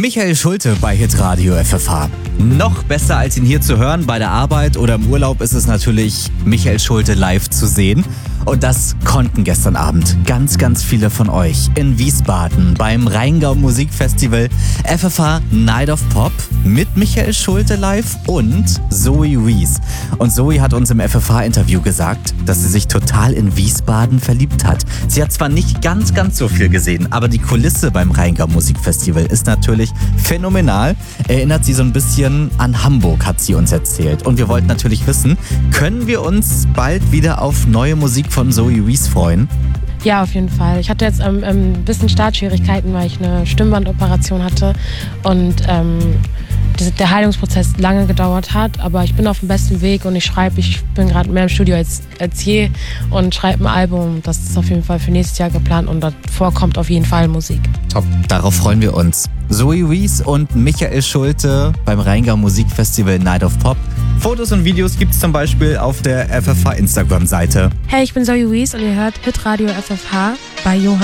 Michael Schulte bei Hitradio FFH. Noch besser als ihn hier zu hören bei der Arbeit oder im Urlaub ist es natürlich, Michael Schulte live zu sehen. Und das konnten gestern Abend ganz, ganz viele von euch in Wiesbaden beim Rheingau Musikfestival FFH Night of Pop mit Michael Schulte live und Zoe Wees. Und Zoe hat uns im FFH-Interview gesagt, dass sie sich total in Wiesbaden verliebt hat. Sie hat zwar nicht ganz so viel gesehen, aber die Kulisse beim Rheingau Musikfestival ist natürlich phänomenal. Erinnert sie so ein bisschen an Hamburg, hat sie uns erzählt. Und wir wollten natürlich wissen, können wir uns bald wieder auf neue Musik von Zoe Wees freuen? Ja, auf jeden Fall. Ich hatte jetzt ein bisschen Startschwierigkeiten, weil ich eine Stimmbandoperation hatte und der Heilungsprozess lange gedauert hat, aber ich bin auf dem besten Weg und ich bin gerade mehr im Studio als je und schreibe ein Album. Das ist auf jeden Fall für nächstes Jahr geplant und davor kommt auf jeden Fall Musik. Top, darauf freuen wir uns. Zoe Wees und Michael Schulte beim Rheingau Musikfestival Night of Pop. Fotos und Videos gibt es zum Beispiel auf der FFH Instagram-Seite. Hey, ich bin Zoe Wees und ihr hört Hitradio FFH bei Johann.